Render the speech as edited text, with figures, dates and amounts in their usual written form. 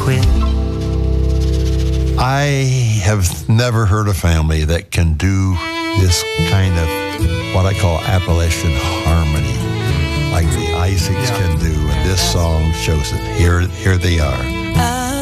quit. I have never heard a family that can do this kind of what I call Appalachian harmony, like the Isaacs can do, and this song shows it. Here they are.